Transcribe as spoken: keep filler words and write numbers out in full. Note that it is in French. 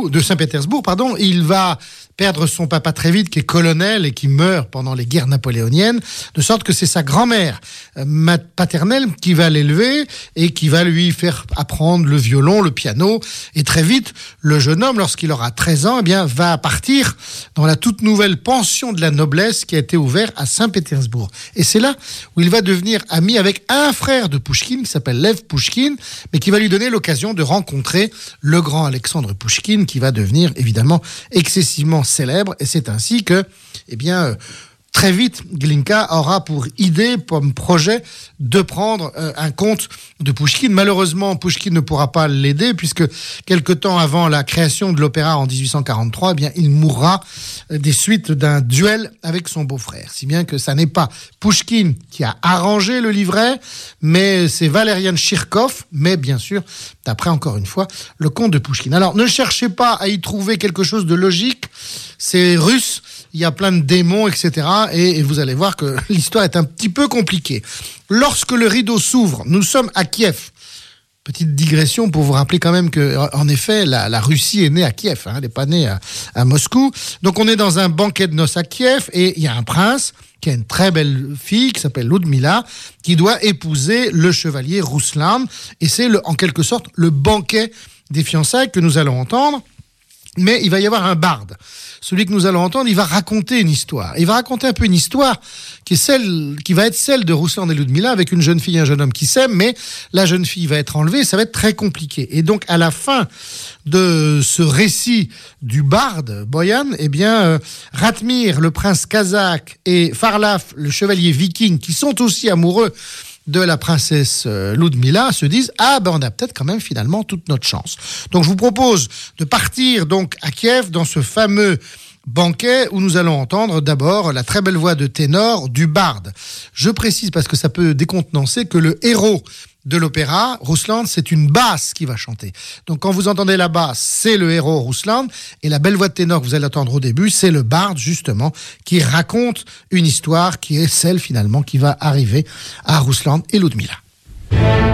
Moscou, de Saint-Pétersbourg, pardon. Il va perdre son papa très vite, qui est colonel et qui meurt pendant les guerres napoléoniennes, de sorte que c'est sa grand-mère euh, paternelle qui va l'élever et qui va lui faire apprendre le violon, le piano. Et très vite, le jeune homme, lorsqu'il aura treize ans, eh bien, va partir dans la toute nouvelle pension de la noblesse qui a été ouverte à Saint-Pétersbourg. Et c'est là où il va devenir ami avec un frère de Pouchkine qui s'appelle Lev Pouchkine, mais qui va lui donner l'occasion de rencontrer le grand Alexandre Pouchkine, qui va devenir évidemment excessivement célèbre. Et c'est ainsi que, eh bien, euh, très vite, Glinka aura pour idée, comme projet, de prendre euh, un conte de Pouchkine. Malheureusement, Pouchkine ne pourra pas l'aider, puisque quelque temps avant la création de l'opéra en dix-huit cent quarante-trois, eh bien, il mourra des suites d'un duel avec son beau-frère. Si bien que ça n'est pas Pouchkine qui a arrangé le livret, mais c'est Valerian Chirkov, mais bien sûr, d'après encore une fois, le conte de Pouchkine. Alors, ne cherchez pas à y trouver quelque chose de logique, c'est russe, il y a plein de démons, et cetera. Et, et vous allez voir que l'histoire est un petit peu compliquée. Lorsque le rideau s'ouvre, nous sommes à Kiev. Petite digression pour vous rappeler quand même que, en effet, la, la Russie est née à Kiev, hein, elle n'est pas née à, à Moscou. Donc on est dans un banquet de noces à Kiev et il y a un prince qui a une très belle fille qui s'appelle Ludmila, qui doit épouser le chevalier Ruslan. Et c'est le, en quelque sorte le banquet des fiançailles que nous allons entendre. Mais il va y avoir un barde. Celui que nous allons entendre, il va raconter une histoire. Il va raconter un peu une histoire qui est celle, qui va être celle de Ruslan et Ludmila avec une jeune fille et un jeune homme qui s'aiment, mais la jeune fille va être enlevée et ça va être très compliqué. Et donc, à la fin de ce récit du barde, Boyan, eh bien, euh, Ratmir, le prince kazakh, et Farlaf, le chevalier viking, qui sont aussi amoureux de la princesse Ludmila, se disent « Ah, ben on a peut-être quand même finalement toute notre chance ». Donc je vous propose de partir donc à Kiev dans ce fameux banquet où nous allons entendre d'abord la très belle voix de ténor du barde. Je précise, parce que ça peut décontenancer, que le héros de l'opéra, Ruslan, c'est une basse qui va chanter. Donc quand vous entendez la basse, c'est le héros Ruslan, et la belle voix de ténor que vous allez entendre au début, c'est le barde justement, qui raconte une histoire qui est celle finalement qui va arriver à Ruslan et Ludmila.